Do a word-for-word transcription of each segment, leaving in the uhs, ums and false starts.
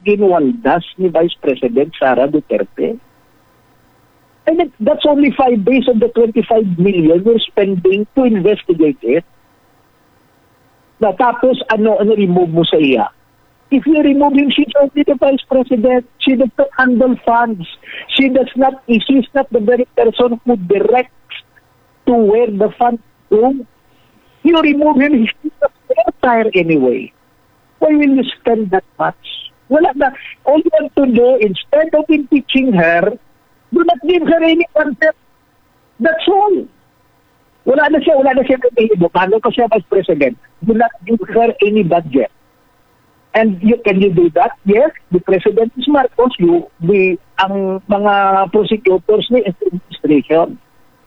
ginwaldas ni Vice President Sara Duterte. And it, that's only five days of the twenty-five million we're spending to investigate it. Na tapos ano, ano remove mo sa iya? If you remove him, she's only the Vice President. She does not handle funds. She does not, she's not the very person who directs to where the funds go. You remove him, he's not there anyway. Why will you spend that much? Wala na. All you want to do, instead of impeaching her, do not give her any concept. That's all. Wala na siya, wala na siya naghihibo. Paano ko siya Vice President? Do not give her any budget. And you, can you do that? Yes, the President is Marcos, you, the, ang mga prosecutors ni administration.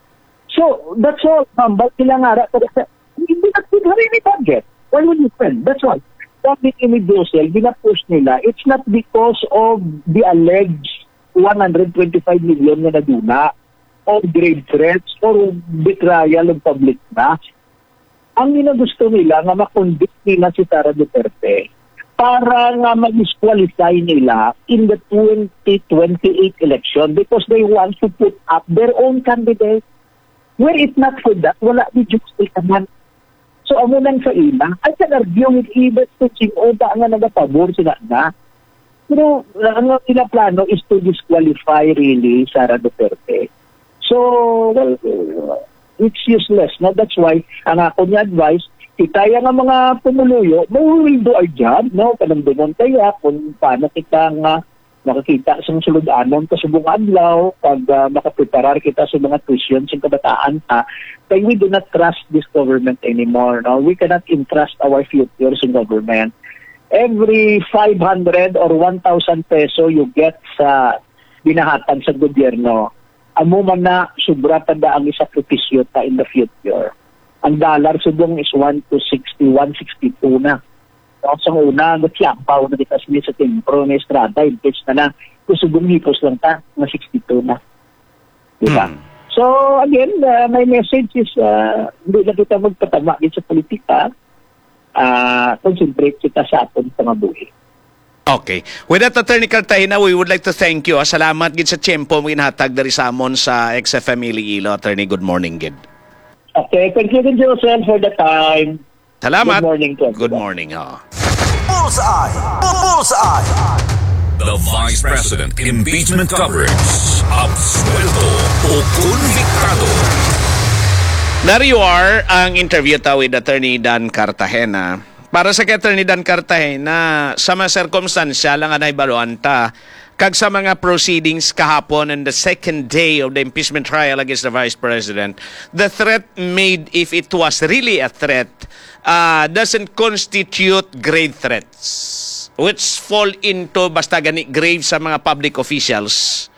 So, that's all. Ma'am, ba't sila nga, do not give her any budget. Why would you spend? That's all. Sabi ni Josel, binapush nila, it's not because of the alleged one hundred twenty-five million na naduna or grave threats or betrayal of public trust. Ang ginagusto nila nga makonvict nila si Sara Duterte para nga mag-disqualify nila in the twenty twenty-eight election because they want to put up their own candidate. Were it not for that, wala ni Josel kaman. So, amo nang sa ila, I can argue with even to sing oda nga nagapabor sila na. Pero ang nila plano is to disqualify really Sara Duterte. So, well, it's useless. No? That's why, ang ako niya advice, itaya nga mga pumuluyo, we will do our job. No? Panamdunon kaya kung paano kita nga makakita sa sulod-anon sa subong adlaw, pag uh, makapreparar kita sa mga questions ng kabataan pa, kaya we do not trust this government anymore. No? We cannot entrust our futures in government. Every five hundred or one thousand peso you get sa binahatag sa gobyerno, amo man na sobra pa da ang isakripisyo ta in the future. Ang dollar subong is one to sixty, one sixty-two na. So, sa una, nagsiyampaw na kita sa tempro na estrada, impage na na. Kung subong hipos lang ta, na sixty-two na. Diba? Hmm. So, again, uh, my message is, uh, hindi na kita magpatama din sa politika. Uh, concentrate kita sa aton sa mabuhi. Okay. With that, Attorney Cartagena, we would like to thank you. Salamat gid sa tiyempo mo inhatag dari sa amon sa X F M Iloilo. Attorney, good morning gid. Okay, thank you din Joseph for the time. Salamat. Good morning to Good morning. Oh. Bullseye! Bullseye! The Vice President Impeachment Coverage. Absuelto o convictado. There you are, ang interview ta with Attorney Dan Cartagena. Para sa kay Attorney Dan Cartagena, sa mga circumstansya lang anay baluan ta, kag sa mga proceedings kahapon on the second day of the impeachment trial against the Vice President, the threat made, if it was really a threat, uh, doesn't constitute grave threats, which fall into basta gani grave sa mga public officials.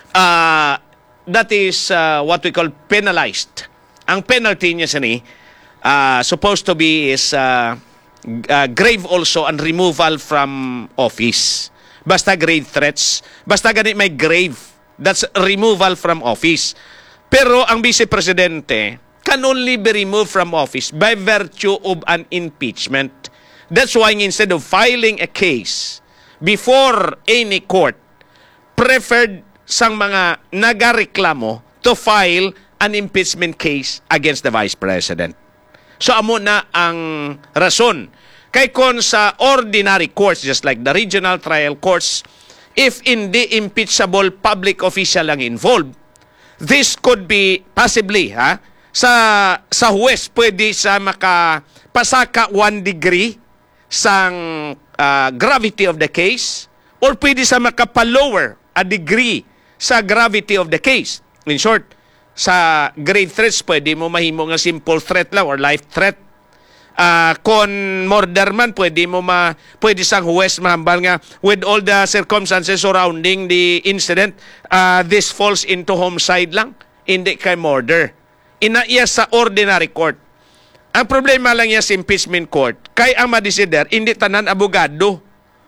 Uh, that is uh, what we call penalized. Ang penalty niya sini uh, supposed to be is uh, uh, grave also and removal from office. Basta grave threats, basta ganit may grave, that's removal from office. Pero ang Vice Presidente can only be removed from office by virtue of an impeachment. That's why instead of filing a case before any court, preferred sang mga nagareklamo to file an impeachment case against the Vice President. So amo na ang rason. Kay kon sa ordinary courts, just like the regional trial courts, if hindi impeachable public official ang involved, this could be possibly, ha, sa sa huwes pwede sa makapasaka one degree sang uh, gravity of the case, or pwede sa makapalower a degree sa gravity of the case. In short, sa grave threats, pwede mo mahimo nga simple threat lang or life threat. Uh, kon murder man, pwede mo ma, pwede sang huwes mahambal nga with all the circumstances surrounding the incident, uh, this falls into homicide lang, hindi kay murder. Inaiya sa ordinary court. Ang problema lang niya sa impeachment court, kay ang madesider, hindi tanan abogado.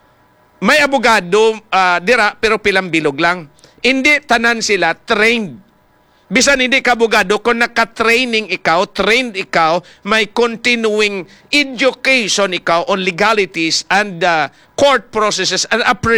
May abogado uh, dira, pero pilang bilog lang. Hindi tanan sila trained. Bisan hindi ka abogado, kung naka-training ikaw, trained ikaw, may continuing education ikaw on legalities and uh, court processes and